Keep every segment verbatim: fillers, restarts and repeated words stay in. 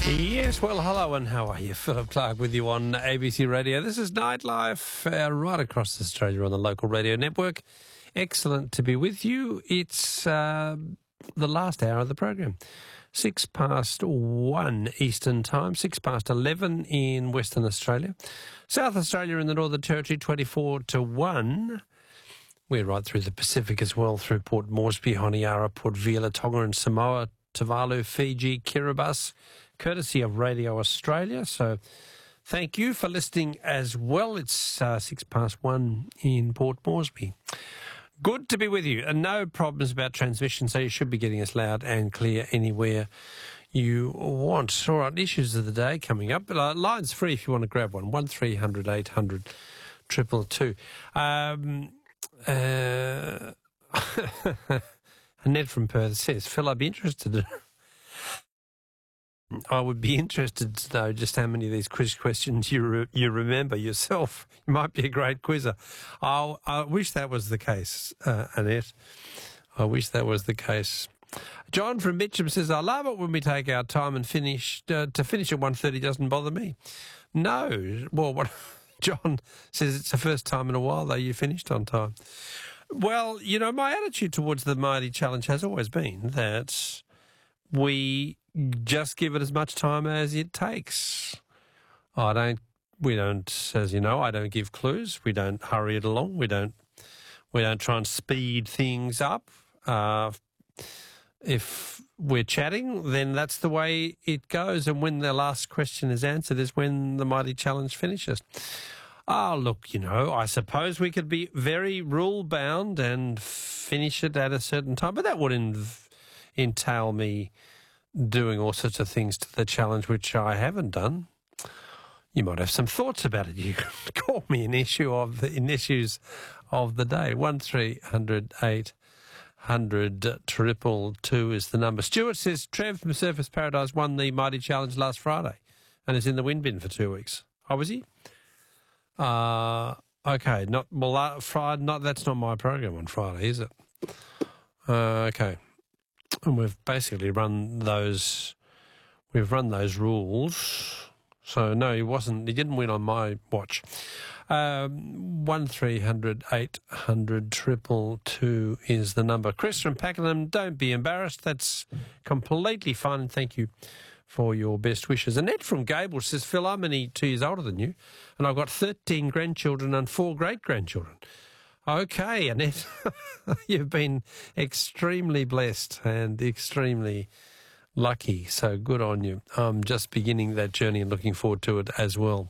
Yes, well, hello and how are you? Philip Clark with you on A B C Radio. This is Nightlife uh, right across Australia on the local radio network. Excellent to be with you. It's uh, the last hour of the program. Six past one Eastern Time, six past eleven in Western Australia. South Australia and the Northern Territory, twenty-four to one. We're right through the Pacific as well, through Port Moresby, Honiara, Port Vila, Tonga and Samoa, Tuvalu, Fiji, Kiribati, courtesy of Radio Australia. So thank you for listening as well. It's uh, six past one in Port Moresby. Good to be with you. And no problems about transmission, so you should be getting us loud and clear anywhere you want. All right, issues of the day coming up. Uh, lines free if you want to grab one. one three hundred eight hundred two two two. Um, uh, Annette from Perth says, Phil, I'd be interested. I would be interested to know just how many of these quiz questions you re- you remember yourself. You might be a great quizzer. I'll, I wish that was the case, uh, Annette. I wish that was the case. John from Mitcham says, I love it when we take our time and finish. Uh, to finish at one thirty doesn't bother me. No. Well, what John says it's the first time in a while, though, you finished on time. Well, you know, my attitude towards the Mighty Challenge has always been that we just give it as much time as it takes. I don't, we don't, as you know, I don't give clues. We don't hurry it along. We don't, we don't try and speed things up. Uh, if we're chatting, then that's the way it goes. And when the last question is answered is when the Mighty Challenge finishes. Oh, look, you know, I suppose we could be very rule-bound and finish it at a certain time, but that would inv- entail me doing all sorts of things to the challenge which I haven't done. You might have some thoughts about it. You can call me an issue of the in issues of the day. One three hundred eight hundred triple two is the number. Stuart says Trev from Surfers Paradise won the Mighty Challenge last Friday and is in the wind bin for two weeks. Oh, was he? Uh okay. Not well. Uh, Friday. Not that's not my program on Friday, is it? Uh, okay. And we've basically run those, we've run those rules. So, no, he wasn't, he didn't win on my watch. Um, one three hundred eight hundred triple two is the number. Chris from Pakenham, don't be embarrassed. That's completely fine. Thank you for your best wishes. Annette from Gable says, Phil, I'm only two years older than you, and I've got thirteen grandchildren and four great-grandchildren. Okay, Annette, you've been extremely blessed and extremely lucky, so good on you. I'm just beginning that journey and looking forward to it as well.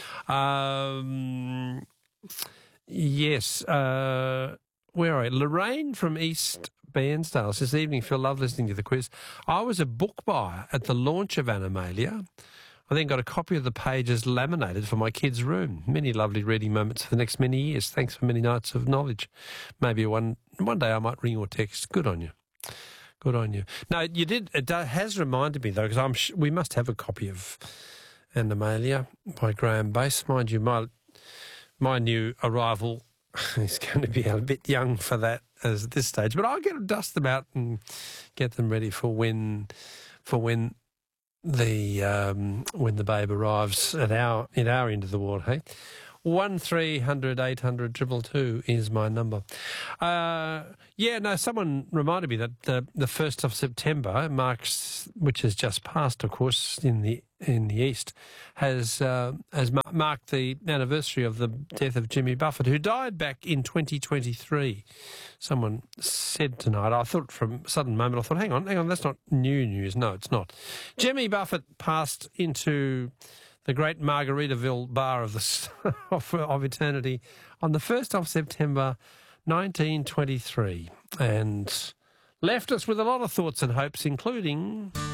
Um, yes, uh, where are we? Lorraine from East Bairnsdale says, this evening, Phil, love listening to the quiz. I was a book buyer at the launch of Animalia. I then got a copy of the pages laminated for my kids' room. Many lovely reading moments for the next many years. Thanks for many nights of knowledge. Maybe one one day I might ring or text. Good on you. Good on you. No, you did. It has reminded me, though, because I'm sh- we must have a copy of Animalia by Graham Base. Mind you, my, my new arrival is going to be a bit young for that as at this stage. But I'll get dust them out and get them ready for when for when... The um, when the babe arrives at our at our end of the world, hey, one three hundred eight hundred triple two is my number. Uh, yeah, no, someone reminded me that the the first of September marks, which has just passed, of course, in the in the east, has uh, has mar- marked the anniversary of the death of Jimmy Buffett, who died back in twenty twenty-three. Someone said tonight, I thought from a sudden moment, I thought, hang on, hang on, that's not new news. No, it's not. Jimmy Buffett passed into the great Margaritaville bar of the of, of eternity on the first of September nineteen twenty-three and left us with a lot of thoughts and hopes, including